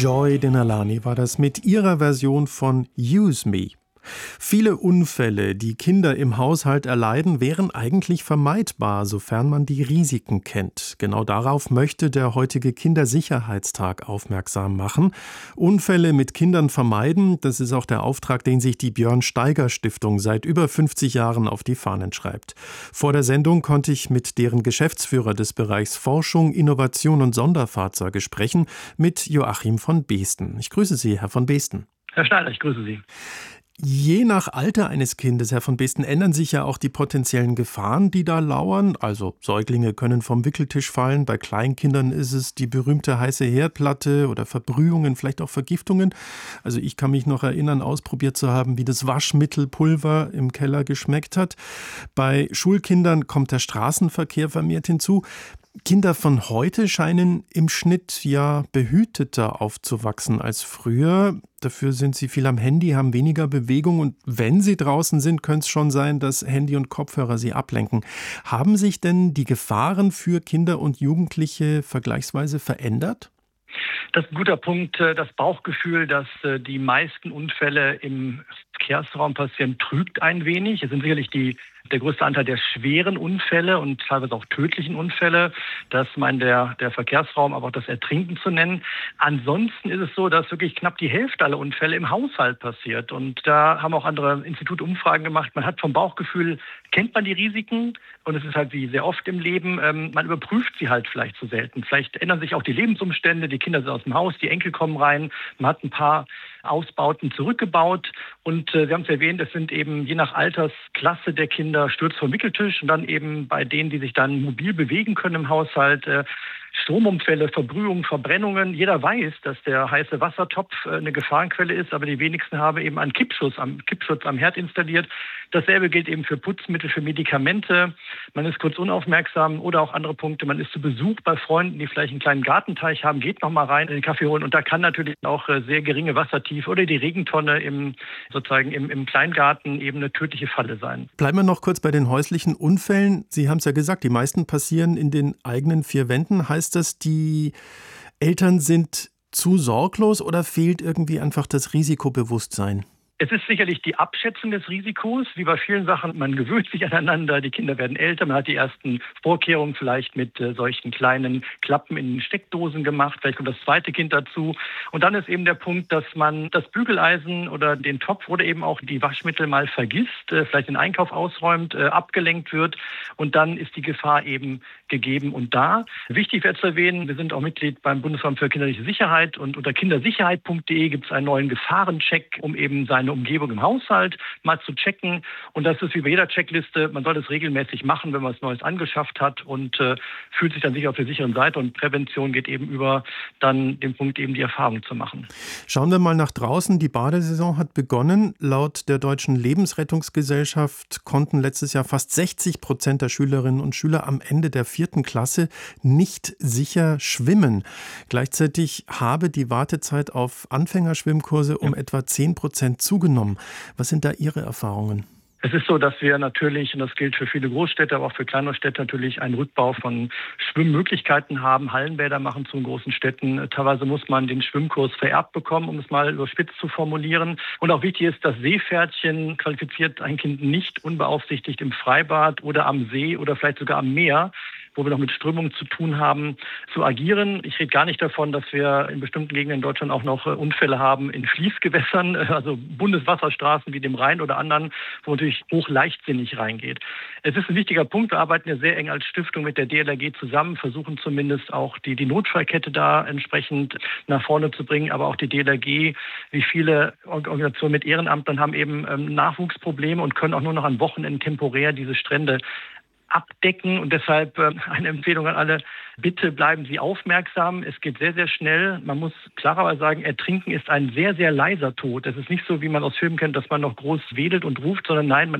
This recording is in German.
Joy Denalani war das mit ihrer Version von Use Me. Viele Unfälle, die Kinder im Haushalt erleiden, wären eigentlich vermeidbar, sofern man die Risiken kennt. Genau darauf möchte der heutige Kindersicherheitstag aufmerksam machen. Unfälle mit Kindern vermeiden, das ist auch der Auftrag, den sich die Björn-Steiger-Stiftung seit über 50 Jahren auf die Fahnen schreibt. Vor der Sendung konnte ich mit deren Geschäftsführer des Bereichs Forschung, Innovation und Sonderfahrzeuge sprechen, mit Joachim von Beesten. Ich grüße Sie, Herr von Beesten. Herr Schneider, ich grüße Sie. Je nach Alter eines Kindes, Herr von Beesten, ändern sich ja auch die potenziellen Gefahren, die da lauern. Also Säuglinge können vom Wickeltisch fallen, bei Kleinkindern ist es die berühmte heiße Herdplatte oder Verbrühungen, vielleicht auch Vergiftungen. Also ich kann mich noch erinnern, ausprobiert zu haben, wie das Waschmittelpulver im Keller geschmeckt hat. Bei Schulkindern kommt der Straßenverkehr vermehrt hinzu. Kinder von heute scheinen im Schnitt ja behüteter aufzuwachsen als früher. Dafür sind sie viel am Handy, haben weniger Bewegung und wenn sie draußen sind, könnte es schon sein, dass Handy und Kopfhörer sie ablenken. Haben sich denn die Gefahren für Kinder und Jugendliche vergleichsweise verändert? Das ist ein guter Punkt. Das Bauchgefühl, dass die meisten Unfälle im Verkehrsraum passieren, trügt ein wenig. Es sind sicherlich der größte Anteil der schweren Unfälle und teilweise auch tödlichen Unfälle. Das meint der Verkehrsraum, aber auch das Ertrinken zu nennen. Ansonsten ist es so, dass wirklich knapp die Hälfte aller Unfälle im Haushalt passiert. Und da haben auch andere Institute Umfragen gemacht. Man hat vom Bauchgefühl, kennt man die Risiken? Und es ist halt wie sehr oft im Leben, man überprüft sie halt vielleicht zu selten. Vielleicht ändern sich auch die Lebensumstände, die Kinder sind aus dem Haus, die Enkel kommen rein, man hat ein paar Ausbauten zurückgebaut. Und Sie haben es erwähnt, es sind eben je nach Altersklasse der Kinder Sturz vom Wickeltisch und dann eben bei denen, die sich dann mobil bewegen können im Haushalt, Stromumfälle, Verbrühungen, Verbrennungen. Jeder weiß, dass der heiße Wassertopf eine Gefahrenquelle ist, aber die wenigsten haben eben einen Kippschutz am Herd installiert. Dasselbe gilt eben für Putzmittel, für Medikamente. Man ist kurz unaufmerksam oder auch andere Punkte. Man ist zu Besuch bei Freunden, die vielleicht einen kleinen Gartenteich haben, geht noch mal rein in den Kaffee holen und da kann natürlich auch sehr geringe Wassertiefe oder die Regentonne im Kleingarten eben eine tödliche Falle sein. Bleiben wir noch kurz bei den häuslichen Unfällen. Sie haben es ja gesagt, die meisten passieren in den eigenen vier Wänden. Heißt das, die Eltern sind zu sorglos oder fehlt irgendwie einfach das Risikobewusstsein? Es ist sicherlich die Abschätzung des Risikos, wie bei vielen Sachen. Man gewöhnt sich aneinander, die Kinder werden älter, man hat die ersten Vorkehrungen vielleicht mit solchen kleinen Klappen in Steckdosen gemacht, vielleicht kommt das zweite Kind dazu. Und dann ist eben der Punkt, dass man das Bügeleisen oder den Topf oder eben auch die Waschmittel mal vergisst, vielleicht den Einkauf ausräumt, abgelenkt wird und dann ist die Gefahr eben gegeben und da. Wichtig wäre zu erwähnen, wir sind auch Mitglied beim Bundesamt für kinderliche Sicherheit und unter kindersicherheit.de gibt es einen neuen Gefahrencheck, um eben seine Umgebung im Haushalt mal zu checken. Und das ist wie bei jeder Checkliste, man soll das regelmäßig machen, wenn man was Neues angeschafft hat und fühlt sich dann sicher auf der sicheren Seite. Und Prävention geht eben über dann den Punkt, eben die Erfahrung zu machen. Schauen wir mal nach draußen. Die Badesaison hat begonnen. Laut der Deutschen Lebensrettungsgesellschaft konnten letztes Jahr fast 60% der Schülerinnen und Schüler am Ende der 4. Klasse nicht sicher schwimmen. Gleichzeitig habe die Wartezeit auf Anfängerschwimmkurse um etwa 10% zugenommen. Was sind da Ihre Erfahrungen? Es ist so, dass wir natürlich, und das gilt für viele Großstädte, aber auch für kleinere Städte natürlich einen Rückbau von Schwimmmöglichkeiten haben. Hallenbäder machen zu den großen Städten. Teilweise muss man den Schwimmkurs vererbt bekommen, um es mal überspitzt zu formulieren. Und auch wichtig ist, das Seepferdchen qualifiziert ein Kind nicht unbeaufsichtigt im Freibad oder am See oder vielleicht sogar am Meer, wo wir noch mit Strömungen zu tun haben, zu agieren. Ich rede gar nicht davon, dass wir in bestimmten Gegenden in Deutschland auch noch Unfälle haben in Fließgewässern, also Bundeswasserstraßen wie dem Rhein oder anderen, wo natürlich hochleichtsinnig reingeht. Es ist ein wichtiger Punkt. Wir arbeiten ja sehr eng als Stiftung mit der DLRG zusammen, versuchen zumindest auch die Notfallkette da entsprechend nach vorne zu bringen. Aber auch die DLRG, wie viele Organisationen mit Ehrenamtlern, haben eben Nachwuchsprobleme und können auch nur noch an Wochenenden temporär diese Strände abdecken und deshalb eine Empfehlung an alle, bitte bleiben Sie aufmerksam. Es geht sehr, sehr schnell. Man muss klarerweise sagen, Ertrinken ist ein sehr, sehr leiser Tod. Es ist nicht so, wie man aus Filmen kennt, dass man noch groß wedelt und ruft, sondern nein, man